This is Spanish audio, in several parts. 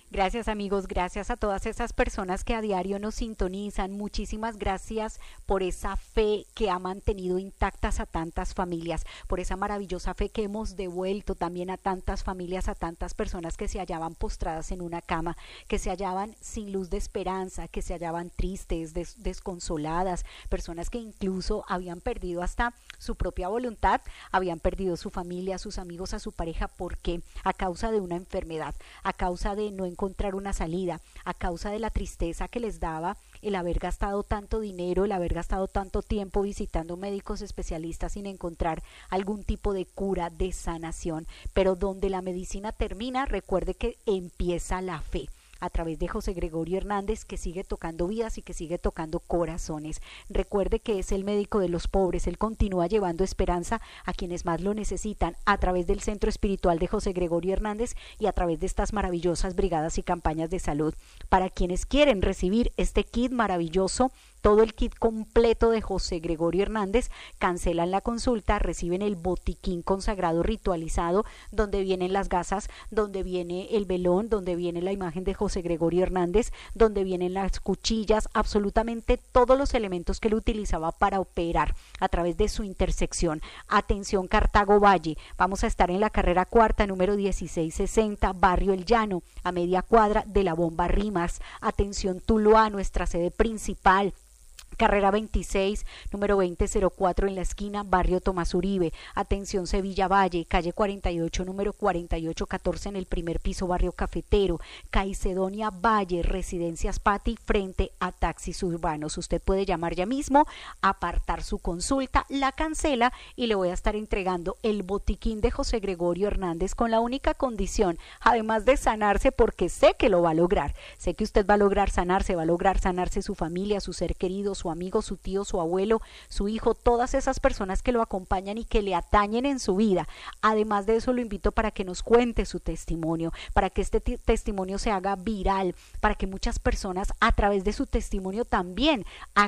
Gracias amigos, gracias a todas esas personas que a diario nos sintonizan. Muchísimas gracias por esa fe que ha mantenido intactas a tantas familias, por esa maravillosa fe que hemos devuelto también a tantas familias, a tantas personas que se hallaban postradas en una cama, que se hallaban sin luz de esperanza, que se hallaban tristes, desconsoladas, personas que incluso habían perdido hasta su propia voluntad, habían perdido su familia, sus amigos, a su pareja. ¿Por qué? A causa de una enfermedad, a causa de no encontrar una salida, a causa de la tristeza que les daba el haber gastado tanto dinero, el haber gastado tanto tiempo visitando médicos especialistas sin encontrar algún tipo de cura, de sanación. Pero donde la medicina termina, recuerde que empieza la fe, a través de José Gregorio Hernández, que sigue tocando vidas y que sigue tocando corazones. Recuerde que es el médico de los pobres, él continúa llevando esperanza a quienes más lo necesitan, a través del Centro Espiritual de José Gregorio Hernández y a través de estas maravillosas brigadas y campañas de salud. Para quienes quieren recibir este kit maravilloso, todo el kit completo de José Gregorio Hernández, cancelan la consulta, reciben el botiquín consagrado ritualizado, donde vienen las gasas, donde viene el velón, donde viene la imagen de José Gregorio Hernández, donde vienen las cuchillas, absolutamente todos los elementos que él utilizaba para operar a través de su intersección. Atención Cartago Valle, vamos a estar en la carrera cuarta, número 1660, Barrio El Llano, a media cuadra de la Bomba Rimas. Atención Tuluá, nuestra sede principal, carrera 26, número 2004 en la esquina, barrio Tomás Uribe. Atención Sevilla Valle, calle 48, número 4814 en el primer piso, barrio Cafetero. Caicedonia Valle, residencias Pati, frente a taxis urbanos. Usted puede llamar ya mismo, apartar su consulta, la cancela y le voy a estar entregando el botiquín de José Gregorio Hernández con la única condición, además de sanarse, porque sé que lo va a lograr, sé que usted va a lograr sanarse, va a lograr sanarse su familia, su ser querido, su amigo, su tío, su abuelo, su hijo, todas esas personas que lo acompañan y que le atañen en su vida. Además de eso, lo invito para que nos cuente su testimonio, para que este testimonio se haga viral, para que muchas personas a través de su testimonio también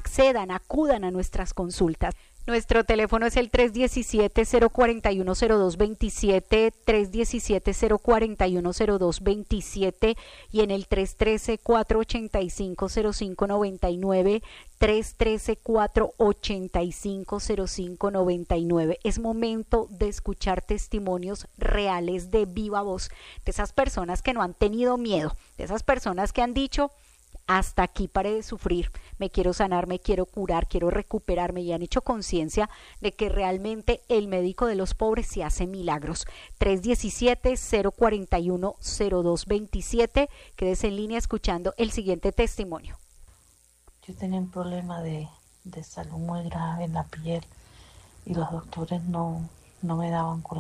acudan a nuestras consultas. Nuestro teléfono es el 317-041-0227, 317-041-0227 y en el 313-485-0599, 313-485-0599. Es momento de escuchar testimonios reales de viva voz, de esas personas que no han tenido miedo, de esas personas que han dicho: hasta aquí paré de sufrir, me quiero sanar, me quiero curar, quiero recuperarme, y han hecho conciencia de que realmente el médico de los pobres se hace milagros. 317-041-0227, quédese en línea escuchando el siguiente testimonio. Yo tenía un problema de salud muy grave en la piel y los doctores no me daban cura.